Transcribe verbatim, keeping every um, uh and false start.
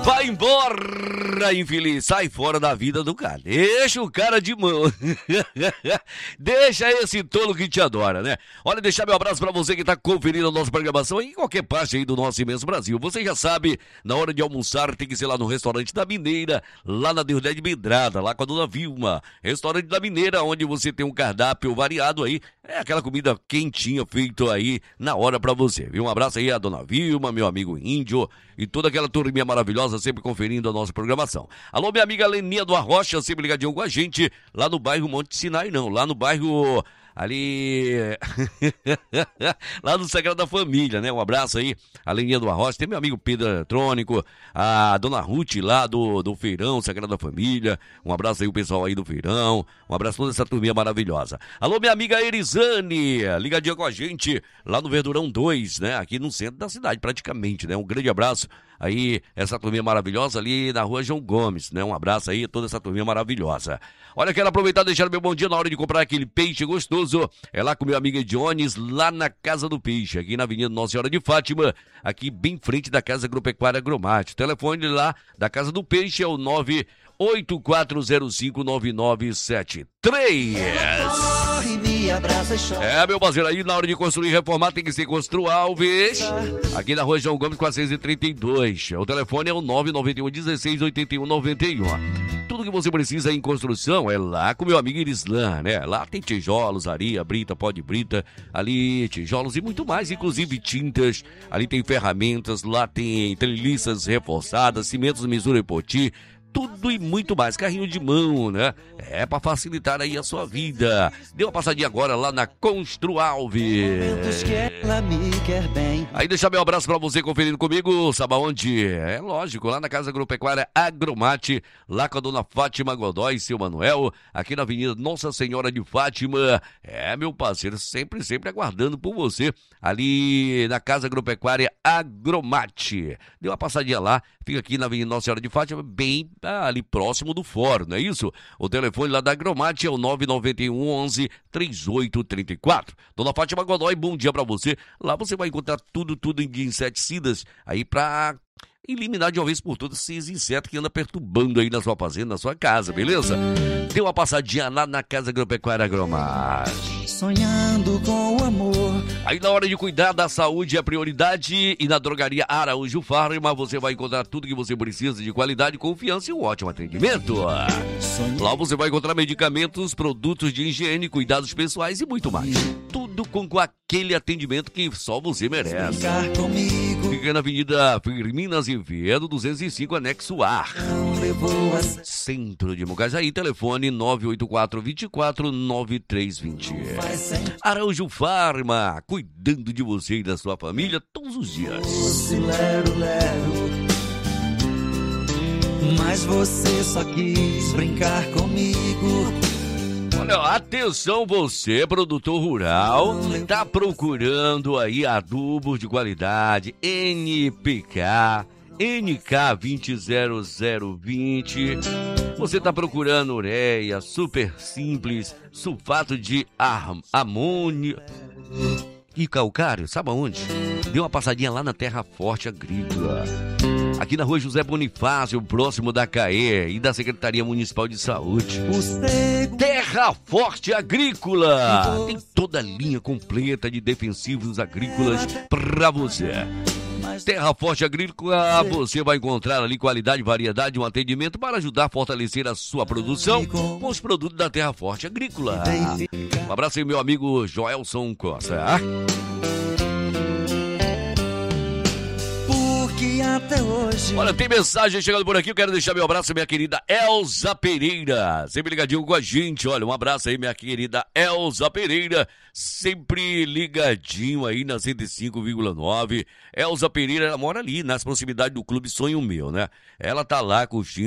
Vai embora, infeliz. Sai fora da vida do cara. Deixa o cara de mão. Deixa esse tolo que te adora, né? Olha, deixar meu abraço pra você que tá conferindo a nossa programação em qualquer parte aí do nosso imenso Brasil. Você já sabe, na hora de almoçar tem que ser lá no restaurante da Mineira, lá na Deus de Medrada, lá com a dona Vilma. Restaurante da Mineira, onde você tem um cardápio variado aí. É aquela comida quentinha feita aí na hora pra você, viu? Um abraço aí a dona Vilma, meu amigo Índio e toda aquela turminha maravilhosa sempre conferindo a nossa programação. Alô, minha amiga Leninha do Arrocha, sempre ligadinho com a gente, lá no bairro Monte Sinai, não, lá no bairro ali, lá no Sagrada Família, né? Um abraço aí, a Leninha do Arrocha, tem meu amigo Pedro Eletrônico, a dona Ruth lá do, do Feirão, Sagrada Família, um abraço aí o pessoal aí do Feirão, um abraço a toda essa turminha maravilhosa. Alô, minha amiga Erizane, ligadinha com a gente, lá no Verdurão dois, né? Aqui no centro da cidade, praticamente, né? Um grande abraço aí, essa turminha maravilhosa ali na rua João Gomes, né? Um abraço aí a toda essa turminha maravilhosa. Olha, quero aproveitar e deixar meu bom dia na hora de comprar aquele peixe gostoso. É lá com meu amigo Ediones, lá na Casa do Peixe, aqui na Avenida Nossa Senhora de Fátima, aqui bem frente da Casa Agropecuária Agromate. O telefone lá da Casa do Peixe é o nove oito quatro zero cinco nove nove sete três. É, meu parceiro, aí na hora de construir e reformar tem que ser Constru Alves, aqui na rua João Gomes quatrocentos e trinta e dois. O telefone é o nove nove um um seis oito um nove um. Tudo que você precisa em construção é lá com meu amigo Irislan, né? Lá tem tijolos, areia, brita, pó de brita, ali tijolos e muito mais, inclusive tintas, ali tem ferramentas, lá tem treliças reforçadas, cimentos, misura e poti, tudo e muito mais, carrinho de mão, né? É pra facilitar aí a sua vida. Dê uma passadinha agora lá na Constru Alves. Aí deixar meu abraço pra você conferindo comigo, sabe aonde? É lógico, lá na Casa Agropecuária Agromate, lá com a dona Fátima Godoy e seu Manuel, aqui na Avenida Nossa Senhora de Fátima. É, meu parceiro, sempre, sempre aguardando por você, ali na Casa Agropecuária Agromate. Dê uma passadinha lá, fica aqui na Avenida Nossa Senhora de Fátima, bem ali próximo do fórum, não é isso? O telefone lá da Agromate é o nove nove um onze três oito três quatro. Dona Fátima Godoy, bom dia pra você. Lá você vai encontrar tudo, tudo de inseticidas aí pra eliminar de uma vez por todas esses insetos que andam perturbando aí na sua fazenda, na sua casa, beleza? Dê uma passadinha lá na Casa Agropecuária Agromate. Sonhando com o amor. Aí na hora de cuidar da saúde é prioridade, e na drogaria Araújo Farma você vai encontrar tudo que você precisa de qualidade, confiança e um ótimo atendimento. Lá você vai encontrar medicamentos, produtos de higiene, cuidados pessoais e muito mais. Tudo com, com aquele atendimento que só você merece. Fica na Avenida Firmina Azevedo, duzentos e cinco, anexo A. Centro de Mucajaí, telefone nove oito quatro dois quatro nove três dois zero. Araújo Farma, cuidando de você e da sua família todos os dias. Lero, lero. Mas você só quis brincar comigo. Olha, atenção você, produtor rural, tá procurando aí adubos de qualidade, N P K, N K vinte zero zero vinte. Você tá procurando ureia, super simples, sulfato de amônio e calcário, sabe aonde? Dê uma passadinha lá na Terra Forte Agrícola, aqui na rua José Bonifácio, próximo da C A E e da Secretaria Municipal de Saúde. Terra Forte Agrícola tem toda a linha completa de defensivos agrícolas pra você. Terra Forte Agrícola, você vai encontrar ali qualidade, variedade, um atendimento para ajudar a fortalecer a sua produção com os produtos da Terra Forte Agrícola. Um abraço aí, meu amigo Joelson Costa. Até hoje. Olha, tem mensagem chegando por aqui. Eu quero deixar meu abraço, minha querida Elza Pereira, sempre ligadinho com a gente. Olha, um abraço aí, minha querida Elza Pereira, sempre ligadinho aí na cento e cinco vírgula nove. Elza Pereira, ela mora ali nas proximidades do Clube Sonho Meu, né? Ela tá lá curtindo